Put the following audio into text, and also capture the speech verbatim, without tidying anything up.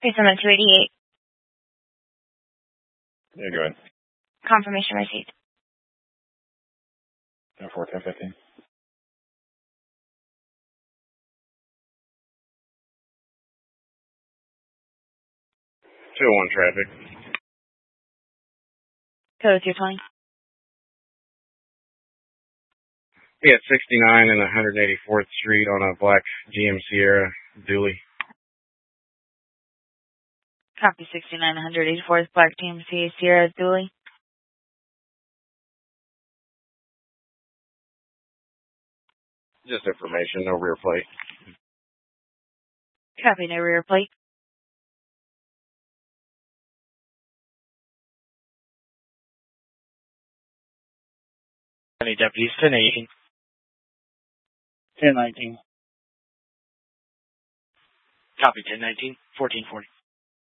Case number two eighty-eight. Yeah, go ahead. Confirmation receipt. four ten fifteen. two oh one traffic. Code two twenty. Yeah, sixty-nine and one eighty-fourth Street on a black G M Sierra dually. Copy sixty-nine, one eighty-fourth Black G M C Sierra dually. Just information, no rear plate. Copy, no rear plate. Any deputies, ten eighteen. ten nineteen. Copy, ten nineteen, fourteen forty.